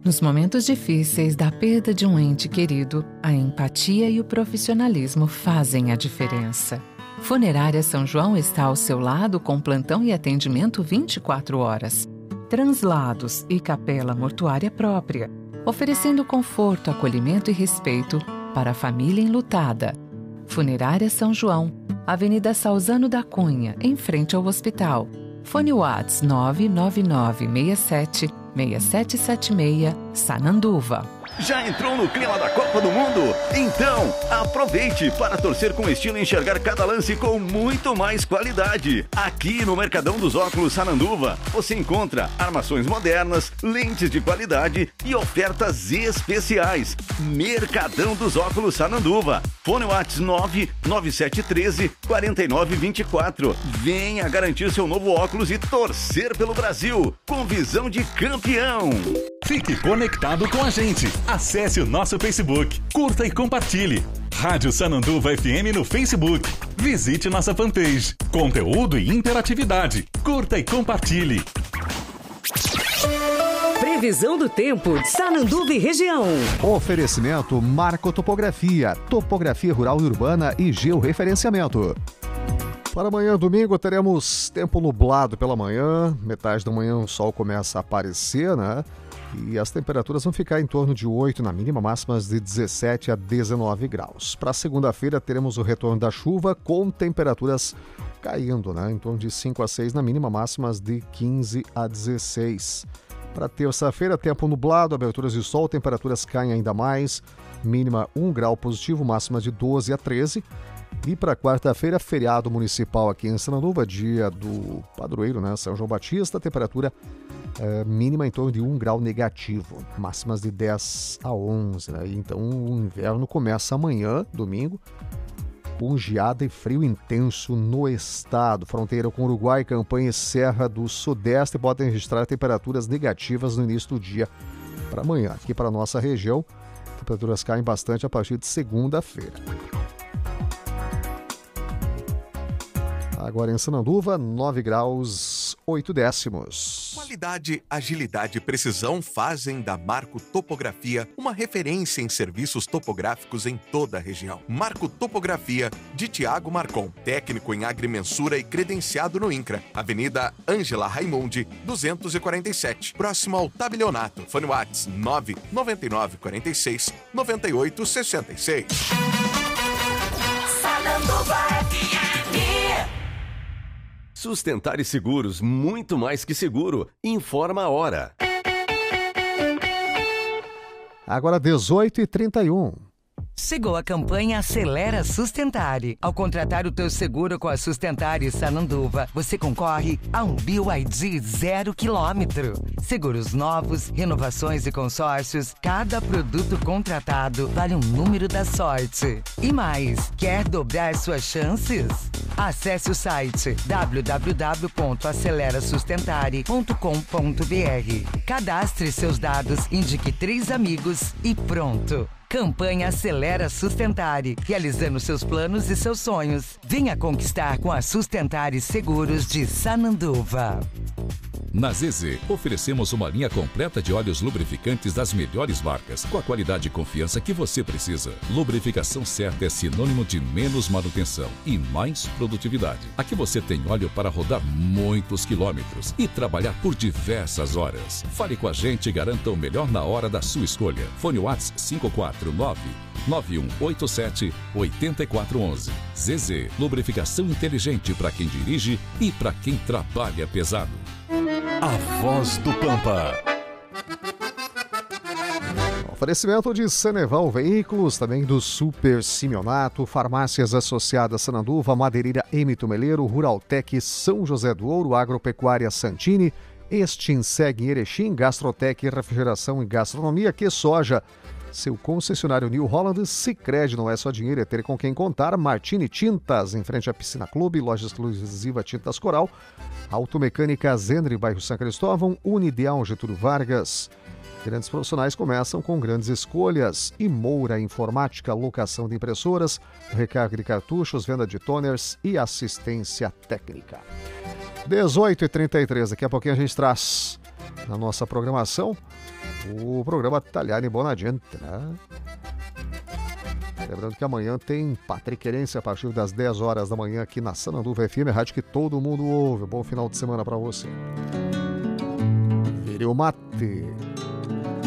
Nos momentos difíceis da perda de um ente querido, a empatia e o profissionalismo fazem a diferença. Funerária São João está ao seu lado com plantão e atendimento 24 horas. Translados e capela mortuária própria, oferecendo conforto, acolhimento e respeito para a família enlutada. Funerária São João, Avenida Salzano da Cunha, em frente ao hospital. Fone Whats 99967-6776, Sananduva. Já entrou no clima da Copa do Mundo? Então, aproveite para torcer com estilo e enxergar cada lance com muito mais qualidade. Aqui no Mercadão dos Óculos Sananduva, você encontra armações modernas, lentes de qualidade e ofertas especiais. Mercadão dos Óculos Sananduva. Fone Whats 99713-4924. Venha garantir seu novo óculos e torcer pelo Brasil, com visão de campeão. Fique conectado com a gente. Acesse o nosso Facebook, curta e compartilhe. Rádio Sananduva FM no Facebook. Visite nossa fanpage. Conteúdo e interatividade. Curta e compartilhe. Previsão do tempo de Sananduva e região. Oferecimento Marco Topografia, topografia rural e urbana e georreferenciamento. Para amanhã, domingo, teremos tempo nublado pela manhã. Metade da manhã o sol começa a aparecer, né? E as temperaturas vão ficar em torno de 8 na mínima, máximas de 17 a 19 graus. Para segunda-feira, teremos o retorno da chuva com temperaturas caindo, né? Em torno de 5 a 6 na mínima, máximas de 15 a 16. Para terça-feira, tempo nublado, aberturas de sol, temperaturas caem ainda mais. Mínima 1 grau positivo, máxima de 12 a 13. E para quarta-feira, feriado municipal aqui em Sananduva, dia do padroeiro, né? São João Batista, temperatura mínima em torno de 1 grau negativo, máximas de 10 a 11. Né? Então o inverno começa amanhã, domingo, com geada e frio intenso no estado. Fronteira com Uruguai, Campanha e Serra do Sudeste podem registrar temperaturas negativas no início do dia para amanhã. Aqui para a nossa região, temperaturas caem bastante a partir de segunda-feira. Agora em Sananduva, 9 graus 8 décimos. Qualidade, agilidade e precisão fazem da Marco Topografia uma referência em serviços topográficos em toda a região. Marco Topografia, de Tiago Marcon, técnico em agrimensura e credenciado no INCRA. Avenida Ângela Raimundi, 247, próximo ao Tabelionato. Fone Whats 99946 9866. Sananduva FM. Sustentar e Seguros, muito mais que seguro. Informa a hora. Agora 18h31. Chegou a campanha Acelera Sustentare. Ao contratar o teu seguro com a Sustentare Sananduva, você concorre a um BYD 0 km. Seguros novos, renovações e consórcios, cada produto contratado vale um número da sorte. E mais, quer dobrar suas chances? Acesse o site www.acelerasustentare.com.br. Cadastre seus dados, indique 3 amigos e pronto. Campanha Acelera Sustentare, realizando seus planos e seus sonhos. Venha conquistar com a Sustentare Seguros de Sananduva. Na ZZ, oferecemos uma linha completa de óleos lubrificantes das melhores marcas, com a qualidade e confiança que você precisa. Lubrificação certa é sinônimo de menos manutenção e mais produtividade. Aqui você tem óleo para rodar muitos quilômetros e trabalhar por diversas horas. Fale com a gente e garanta o melhor na hora da sua escolha. Fone Whats 549-9187-8411. ZZ, lubrificação inteligente para quem dirige e para quem trabalha pesado. A Voz do Pampa. Oferecimento de Ceneval Veículos, também do Super Simeonato, Farmácias Associadas Sananduva, Madeireira M. Tumeleiro, Ruraltec São José do Ouro, Agropecuária Santini, Extinseg em Erechim, Gastrotec Refrigeração e Gastronomia, Que Soja, seu concessionário New Holland. Sicredi, não é só dinheiro, é ter com quem contar. Martini Tintas, em frente à Piscina Clube, loja exclusiva Tintas Coral, Automecânica Zendre, bairro São Cristóvão, Unideal Getúlio Vargas. Grandes profissionais começam com grandes escolhas. E Moura Informática, locação de impressoras, recarga de cartuchos, venda de toners e assistência técnica. 18h33, daqui a pouquinho a gente traz na nossa programação o programa Tagliani Bonagente, né? Lembrando que amanhã tem Patriqueirense a partir das 10 horas da manhã aqui na Sananduva FM, rádio que todo mundo ouve. Bom final de semana para você. Vire o mate.